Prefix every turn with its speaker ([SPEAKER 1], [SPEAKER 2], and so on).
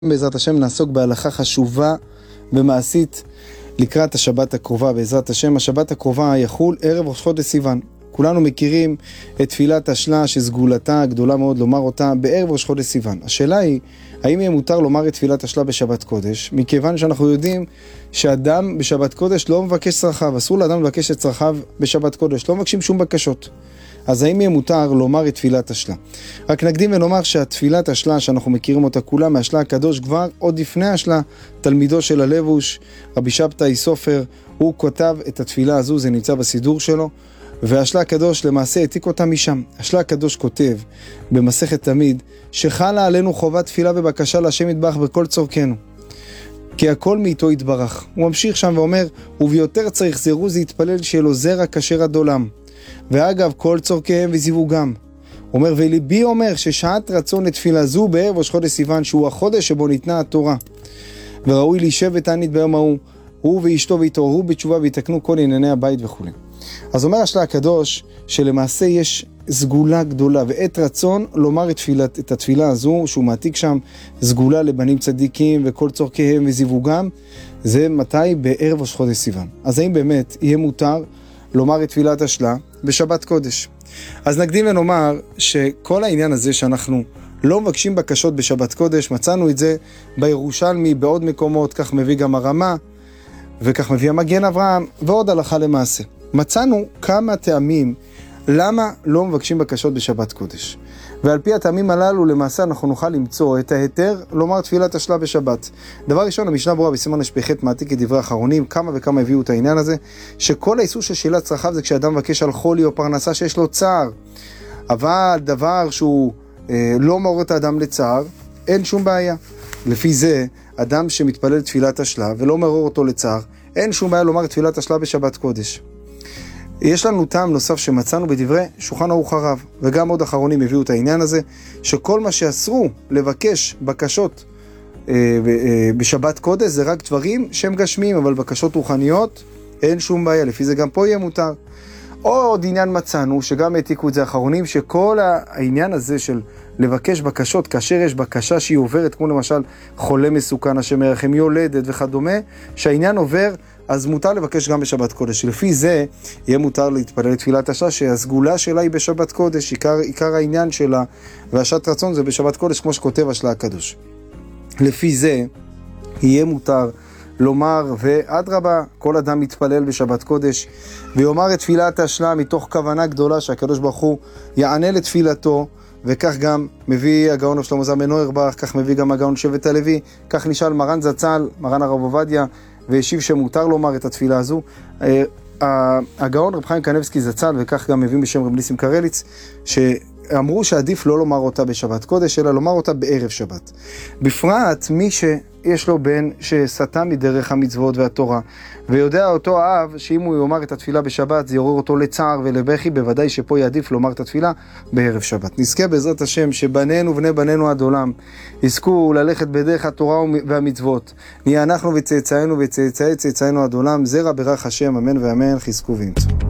[SPEAKER 1] בעזרת השם נעסוק בהלכה חשובה ומעשית לקראת השבת הקרובה. בעזרת השם השבת הקרובה יחול ערב ראש חודש סיוון. כולנו מכירים את תפילת השלה שסגולתה גדולה מאוד לומר אותה בערב ראש חודש סיוון. השאלה היא, האם יהיה מותר לומר את תפילת השלה בשבת קודש? מכיוון שאנחנו יודעים שאדם בשבת קודש לא מבקש צרכיו, אסור לאדם לבקש את צרכיו בשבת קודש, לא מבקשים שום בקשות. אז האם יהיה מותר לומר את תפילת השלה? רק נקדים ונאמר שהתפילת השלה שאנחנו מכירים אותה כולה מהשלה הקדוש, כבר עוד לפני השלה תלמידו של הלבוש רבי שבתאי סופר, הוא כותב את התפילה הזו, זה נמצא בסידור שלו, והשלה הקדוש למעשה העתיק אותה משם. השלה הקדוש כותב במסכת תמיד שחלה עלינו חובת תפילה ובקשה להשם יתברך בכל צורכנו, כי הכל מאיתו יתברך. הוא ממשיך שם ואומר, וביותר צריך זירוז להתפלל שיהיה לו זרע כשר עד עולם, ואגב כל צורכיהם וזיווגם. הוא אומר, וליבי אומר ששעת רצון לתפילה זו בערב ראש חודש סיוון, שהוא החודש שבו ניתנה התורה, וראוי להישב ותענית ביום ההוא, הוא ואשתו ויתעוררו בתשובה ויתקנו כל ענייני הבית וכו'. אז אומר השלה הקדוש שלמעשה יש סגולה גדולה ועת רצון לומר את התפילה הזו, שהוא מעתיק שם סגולה לבנים צדיקים וכל צורכיהם וזיווגם. זה מתי? בערב ראש חודש סיוון. אז האם באמת יהיה מותר לומר את תפילת השלה בשבת קודש? אז נקדים ונאמר שכל העניין הזה שאנחנו לא מבקשים בקשות בשבת קודש, מצאנו את זה בירושלמי בעוד מקומות, כך מביא גם הרמה וכך מביא המגן אברהם ועוד הלכה למעשה. מצאנו כמה טעמים למה לא מבקשים בקשות בשבת קודש, ועל פי הטעמים הללו למעשה אנחנו נוכל למצוא את ההיתר לומר תפילת השלה בשבת. דבר ראשון, המשנה ברורה בסימן רפ"ח מעתיק את דברי האחרונים, כמה וכמה הביאו את העניין הזה, שכל האיסור של שאלת צרכיו זה כשאדם מבקש על חולי או פרנסה שיש לו צער, אבל דבר שהוא לא מעורר את האדם לצער, אין שום בעיה. לפי זה אדם שמתפלל תפילת השלה ולא מעורר אותו לצער, אין שום בעיה לומר תפילת השלה בשבת קודש. יש לנו טעם נוסף שמצאנו בדברי שולחן ערוך הרב, וגם עוד אחרונים הביאו את העניין הזה, שכל מה שאסרו לבקש בקשות בשבת קודש זה רק דברים שהם גשמיים, אבל בקשות רוחניות אין שום בעיה, לפי זה גם פה יהיה מותר. עוד עניין מצאנו שגם העתיקו את זה אחרונים, שכל העניין הזה של לבקש בקשות כאשר יש בקשה שהיא עוברת, כמו למשל חולה מסוכן השם ירחם, יולדת וכדומה, שהעניין עובר, אז מותר לבקש גם בשבת קודש. לפי זה יהיה מותר להתפלל תפילת השלה שהסגולה שלה היא בשבת קודש, עיקר העניין שלה והשעת רצון זה בשבת קודש, כמו שכותב השלה הקדוש. לפי זה יהיה מותר לומר, ואדרבה, כל אדם מתפלל בשבת קודש ויאמר את תפילת השלה מתוך כוונה גדולה שהקדוש ברוך הוא יענה לתפילתו, וכך גם מביא הגאון רב שלמה זלמן אוירבך, כך מביא גם הגאון שבט הלוי, כך נשאל מרן זצ"ל, מרן הרב עובדיה, והשיב שמותר לומר את התפילה הזו. הגאון רב חיים קניבסקי זצ"ל, וכך גם מביא בשם רב ניסים קרליץ, שאמרו שעדיף לא לומר אותה בשבת קודש, אלא לומר אותה בערב שבת. בפרט מי שיש לו בן שסטה מדרך המצוות והתורה, ויודע אותו האב שאם הוא יאמר את התפילה בשבת זה יעורר אותו לצער ולבכי, בוודאי שפה יעדיף לומר את התפילה בערב שבת. נזכה בעזרת השם שבנינו ובני בנינו עד עולם יזכו ללכת בדרך התורה והמצוות, נהיה אנחנו וצאצאינו וצאצאי צאצאינו עד עולם, זרע ברך השם, אמן ואמן, חזקו ואמצו.